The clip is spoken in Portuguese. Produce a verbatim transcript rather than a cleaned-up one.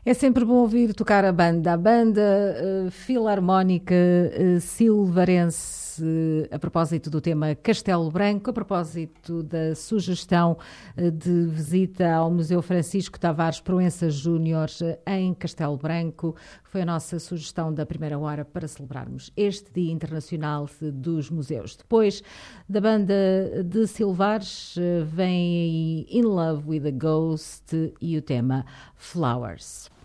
É sempre bom ouvir tocar a banda. A banda uh, Filarmónica uh, Silvarense, uh, a propósito do tema Castelo Branco, a propósito da sugestão uh, de visita ao Museu Francisco Tavares Proença Júnior em Castelo Branco. Foi a nossa sugestão da primeira hora para celebrarmos este Dia Internacional dos Museus. Depois da banda de Silvares, uh, vem aí In Love with a Ghost e o tema Flowers.